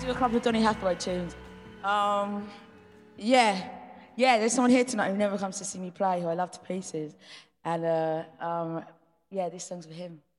do a couple of Donny Hathaway tunes. Yeah, there's someone here tonight who never comes to see me play, who I love to pieces. And yeah, this song's for him.